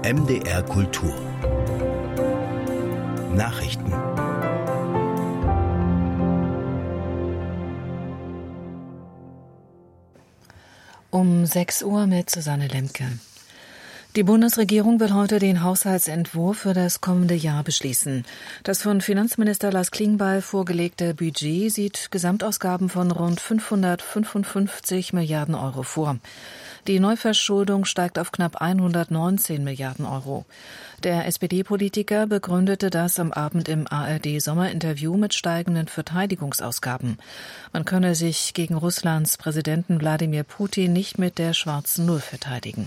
MDR Kultur Nachrichten. Um 6 Uhr mit Susanne Lemke. Die Bundesregierung will heute den Haushaltsentwurf für das kommende Jahr beschließen. Das von Finanzminister Lars Klingbeil vorgelegte Budget sieht Gesamtausgaben von rund 555 Milliarden Euro vor. Die Neuverschuldung steigt auf knapp 119 Milliarden Euro. Der SPD-Politiker begründete das am Abend im ARD-Sommerinterview mit steigenden Verteidigungsausgaben. Man könne sich gegen Russlands Präsidenten Wladimir Putin nicht mit der schwarzen Null verteidigen.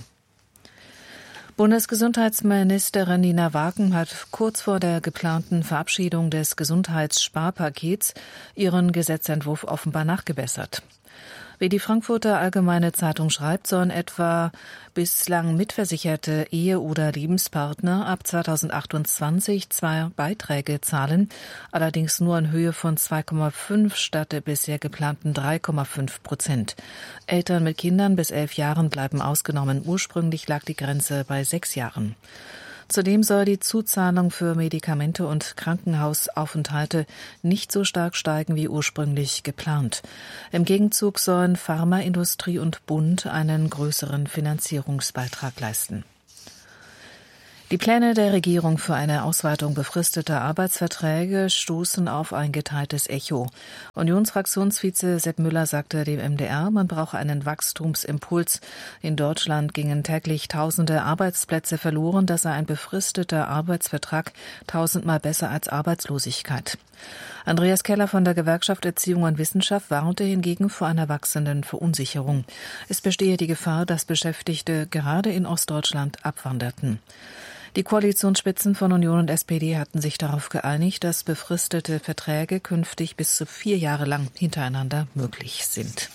Bundesgesundheitsministerin Nina Wagen hat kurz vor der geplanten Verabschiedung des Gesundheitssparpakets ihren Gesetzentwurf offenbar nachgebessert. Wie die Frankfurter Allgemeine Zeitung schreibt, sollen etwa bislang mitversicherte Ehe- oder Lebenspartner ab 2028 2 Beiträge zahlen, allerdings nur in Höhe von 2,5 statt der bisher geplanten 3,5%. Eltern mit Kindern bis 11 Jahren bleiben ausgenommen. Ursprünglich lag die Grenze bei 6 Jahren. Zudem soll die Zuzahlung für Medikamente und Krankenhausaufenthalte nicht so stark steigen wie ursprünglich geplant. Im Gegenzug sollen Pharmaindustrie und Bund einen größeren Finanzierungsbeitrag leisten. Die Pläne der Regierung für eine Ausweitung befristeter Arbeitsverträge stoßen auf ein geteiltes Echo. Unionsfraktionsvize Sepp Müller sagte dem MDR, man brauche einen Wachstumsimpuls. In Deutschland gingen täglich tausende Arbeitsplätze verloren. Das sei ein befristeter Arbeitsvertrag 1000-mal besser als Arbeitslosigkeit. Andreas Keller von der Gewerkschaft Erziehung und Wissenschaft warnte hingegen vor einer wachsenden Verunsicherung. Es bestehe die Gefahr, dass Beschäftigte gerade in Ostdeutschland abwanderten. Die Koalitionsspitzen von Union und SPD hatten sich darauf geeinigt, dass befristete Verträge künftig bis zu 4 Jahre lang hintereinander möglich sind.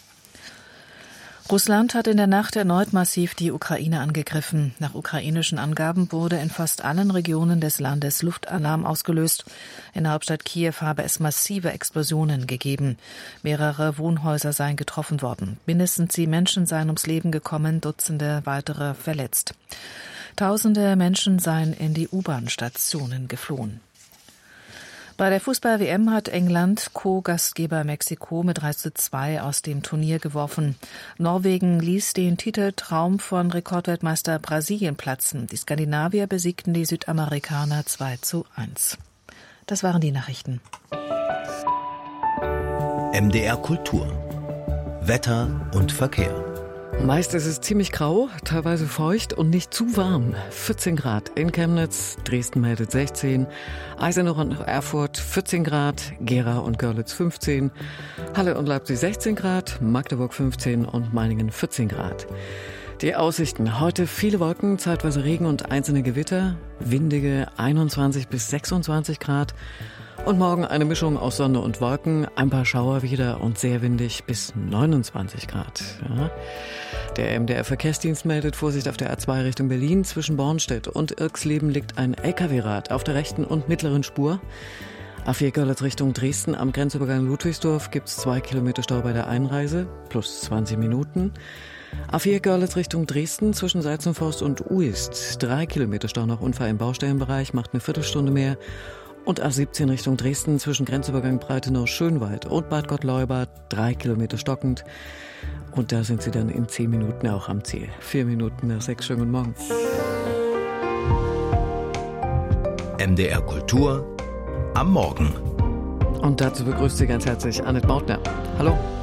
Russland hat in der Nacht erneut massiv die Ukraine angegriffen. Nach ukrainischen Angaben wurde in fast allen Regionen des Landes Luftalarm ausgelöst. In der Hauptstadt Kiew habe es massive Explosionen gegeben. Mehrere Wohnhäuser seien getroffen worden. Mindestens 7 Menschen seien ums Leben gekommen, Dutzende weitere verletzt. Tausende Menschen seien in die U-Bahn-Stationen geflohen. Bei der Fußball-WM hat England Co-Gastgeber Mexiko mit 3:2 aus dem Turnier geworfen. Norwegen ließ den Titeltraum von Rekordweltmeister Brasilien platzen. Die Skandinavier besiegten die Südamerikaner 2:1. Das waren die Nachrichten. MDR Kultur Wetter und Verkehr. Meist ist es ziemlich grau, teilweise feucht und nicht zu warm. 14 Grad in Chemnitz, Dresden meldet 16, Eisenach und Erfurt 14 Grad, Gera und Görlitz 15, Halle und Leipzig 16 Grad, Magdeburg 15 und Meiningen 14 Grad. Die Aussichten: heute viele Wolken, zeitweise Regen und einzelne Gewitter, windige 21 bis 26 Grad. Und morgen eine Mischung aus Sonne und Wolken, ein paar Schauer wieder und sehr windig bis 29 Grad. Ja. Der MDR-Verkehrsdienst meldet Vorsicht auf der A2 Richtung Berlin. Zwischen Bornstedt und Irxleben liegt ein LKW-Rad auf der rechten und mittleren Spur. A4 Görlitz Richtung Dresden am Grenzübergang Ludwigsdorf gibt es 2 Kilometer Stau bei der Einreise, plus 20 Minuten. A4 Görlitz Richtung Dresden zwischen Salzenforst und Uist 3 Kilometer Stau nach Unfall im Baustellenbereich, macht eine Viertelstunde mehr. Und A17 Richtung Dresden zwischen Grenzübergang Breitenau-Schönwald und Bad Gott-Leubad 3 Kilometer stockend. Und da sind Sie dann in 10 Minuten auch am Ziel. 4 Minuten nach 6. Schönen guten Morgen. MDR Kultur am Morgen. Und dazu begrüßt Sie ganz herzlich Annette Mautner. Hallo.